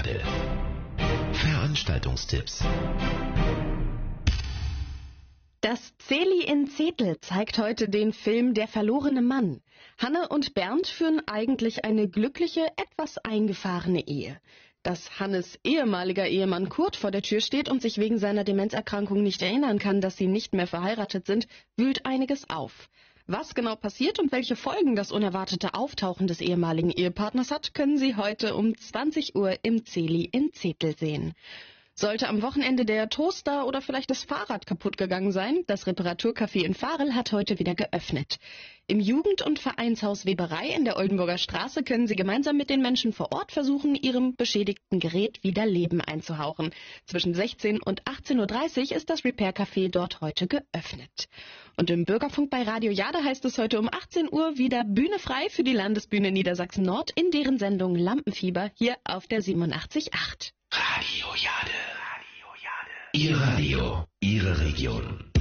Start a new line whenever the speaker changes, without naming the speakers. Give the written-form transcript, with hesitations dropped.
Jade. Veranstaltungstipps.
Das Zeli in Zetel zeigt heute den Film Der verlorene Mann. Hanne und Bernd führen eigentlich eine glückliche, etwas eingefahrene Ehe. Dass Hannes ehemaliger Ehemann Kurt vor der Tür steht und sich wegen seiner Demenzerkrankung nicht erinnern kann, dass sie nicht mehr verheiratet sind, wühlt einiges auf. Was genau passiert und welche Folgen das unerwartete Auftauchen des ehemaligen Ehepartners hat, können Sie heute um 20 Uhr im Zeli in Zetel sehen. Sollte am Wochenende der Toaster oder vielleicht das Fahrrad kaputt gegangen sein, das Reparaturcafé in Varel hat heute wieder geöffnet. Im Jugend- und Vereinshaus Weberei in der Oldenburger Straße können Sie gemeinsam mit den Menschen vor Ort versuchen, Ihrem beschädigten Gerät wieder Leben einzuhauchen. Zwischen 16 und 18.30 Uhr ist das Repair-Café dort heute geöffnet. Und im Bürgerfunk bei Radio Jade heißt es heute um 18 Uhr wieder Bühne frei für die Landesbühne Niedersachsen Nord in deren Sendung Lampenfieber hier auf der 87.8.
Radio Jade. Ihr Radio, Ihre Region.